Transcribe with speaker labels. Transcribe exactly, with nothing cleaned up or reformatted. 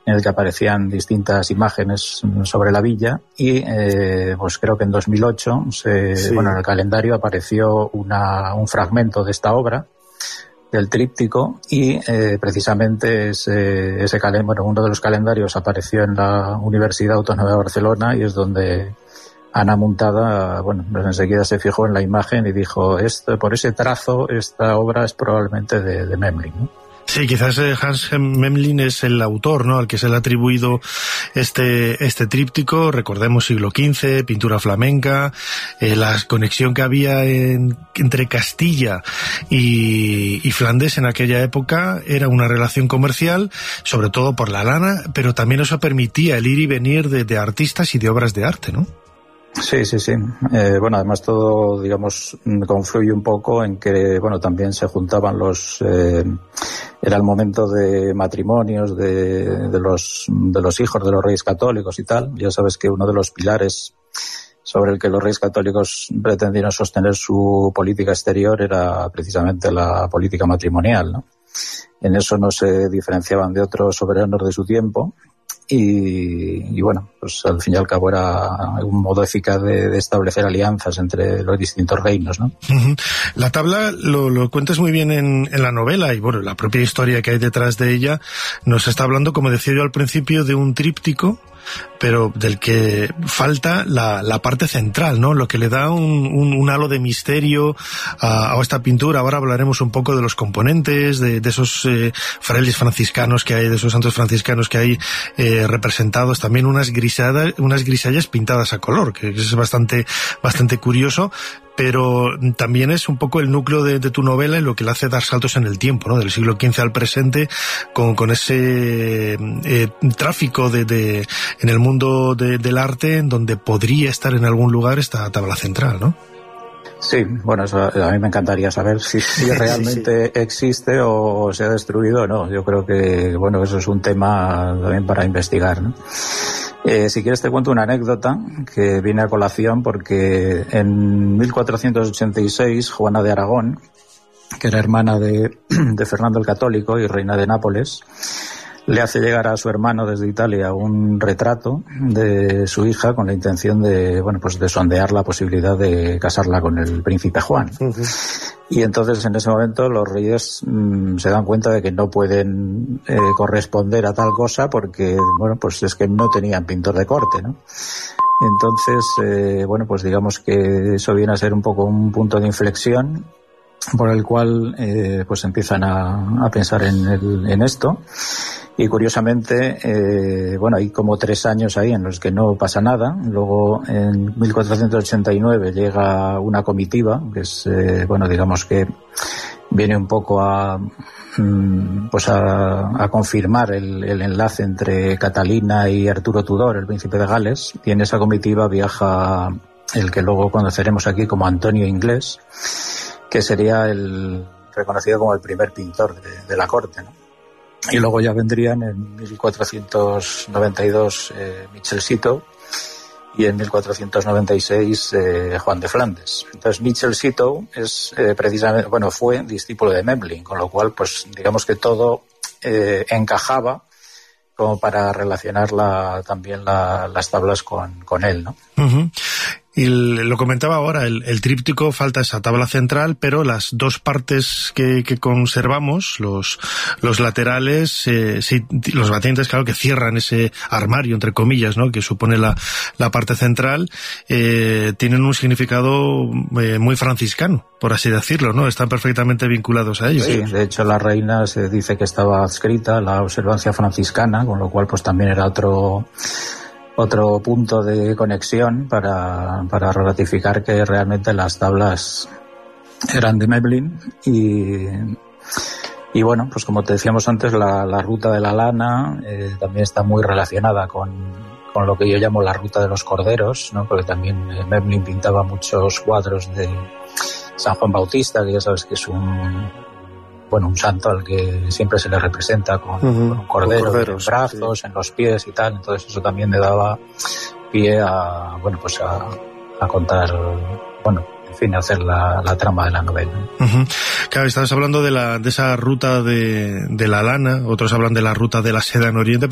Speaker 1: en el que aparecían distintas imágenes sobre la villa, y eh, pues creo que en dos mil ocho se, sí. bueno, en el calendario apareció una, un fragmento de esta obra, del tríptico, y eh, precisamente ese, ese calen, bueno, uno de los calendarios apareció en la Universidad Autónoma de Barcelona, y es donde Ana Muntada, bueno, pues enseguida se fijó en la imagen y dijo, esto, por ese trazo, esta obra es probablemente de, de Memling, ¿no?
Speaker 2: Sí, quizás Hans Memling es el autor, ¿no?, al que se le ha atribuido este este tríptico. Recordemos siglo quince, pintura flamenca, eh, la conexión que había en, entre Castilla y, y Flandes en aquella época era una relación comercial, sobre todo por la lana, pero también eso permitía el ir y venir de, de artistas y de obras de arte, ¿no?
Speaker 1: Sí, sí, sí. Eh, bueno, además todo, digamos, confluye un poco en que, bueno, también se juntaban los, eh, era el momento de matrimonios de, de los, de los hijos de los reyes católicos y tal. Ya sabes que uno de los pilares sobre el que los reyes católicos pretendieron sostener su política exterior era precisamente la política matrimonial, ¿no? En eso no se diferenciaban de otros soberanos de su tiempo. Y, y bueno, pues al fin y al cabo era un modo eficaz de, de establecer alianzas entre los distintos reinos, ¿no?
Speaker 2: Uh-huh. La tabla lo, lo cuentas muy bien en, en la novela, y bueno, la propia historia que hay detrás de ella nos está hablando, como decía yo al principio, de un tríptico, pero del que falta la, la parte central, ¿no? Lo que le da un, un, un halo de misterio a, a esta pintura. Ahora hablaremos un poco de los componentes, de, de esos eh, frailes franciscanos que hay, de esos santos franciscanos que hay eh, representados, también unas grisadas, unas grisallas pintadas a color, que es bastante, bastante curioso. Pero también es un poco el núcleo de, de tu novela y lo que le hace dar saltos en el tiempo, ¿no? Del siglo quince al presente, con, con ese eh, tráfico de, de, en el mundo de, del arte, en donde podría estar en algún lugar esta tabla central, ¿no?
Speaker 1: Sí, bueno, eso a mí me encantaría saber si, si realmente sí, sí. existe o se ha destruido o no. Yo creo que, bueno, eso es un tema también para investigar, ¿no? Eh, si quieres te cuento una anécdota que viene a colación porque en mil cuatrocientos ochenta y seis Juana de Aragón, que era hermana de, de Fernando el Católico y reina de Nápoles, le hace llegar a su hermano desde Italia un retrato de su hija con la intención de, bueno, pues de sondear la posibilidad de casarla con el príncipe Juan. Uh-huh. Y entonces en ese momento los reyes mmm, se dan cuenta de que no pueden eh, corresponder a tal cosa porque, bueno, pues es que no tenían pintor de corte, ¿no? Entonces, eh, bueno, pues digamos que eso viene a ser un poco un punto de inflexión por el cual eh, pues empiezan a, a pensar en, el, en esto. Y curiosamente, eh, bueno, hay como tres años ahí en los que no pasa nada. Luego, en mil cuatrocientos ochenta y nueve llega una comitiva, que es, eh, bueno, digamos que viene un poco a, pues a, a confirmar el, el enlace entre Catalina y Arturo Tudor, el príncipe de Gales. Y en esa comitiva viaja el que luego conoceremos aquí como Antonio Inglés, que sería el reconocido como el primer pintor de, de la corte, ¿no? Y luego ya vendrían en mil cuatrocientos noventa y dos eh, Michel Citeaux y en mil cuatrocientos noventa y seis eh, Juan de Flandes. Entonces Michel Citeaux es eh, precisamente, bueno, fue discípulo de Memling, con lo cual, pues digamos que todo eh, encajaba como para relacionar la, también la, las tablas con, con él, ¿no?
Speaker 2: Uh-huh. Y lo comentaba ahora, el, el tríptico, falta esa tabla central, pero las dos partes que, que conservamos, los, los laterales, eh, sí, los batientes, claro, que cierran ese armario, entre comillas, ¿no?, que supone la, la parte central, eh, tienen un significado eh, muy franciscano, por así decirlo, ¿no? Están perfectamente vinculados a ellos.
Speaker 1: Sí, de hecho la reina se dice que estaba adscrita a la observancia franciscana, con lo cual pues también era otro... otro punto de conexión para, para ratificar que realmente las tablas eran de Memling. Y, y bueno, pues como te decíamos antes, la, la ruta de la lana eh, también está muy relacionada con, con lo que yo llamo la ruta de los corderos, ¿no? Porque también eh, Memling pintaba muchos cuadros de San Juan Bautista, que ya sabes que es un... bueno, un santo al que siempre se le representa con, uh-huh. con un cordero, con corderos, en los brazos, sí, en los pies y tal. Entonces eso también le daba pie a, bueno, pues a, a contar, bueno, en fin, a hacer la, la trama de la novela.
Speaker 2: Uh-huh. Claro, estabas hablando de la, de esa ruta de, de la lana, otros hablan de la ruta de la seda en Oriente,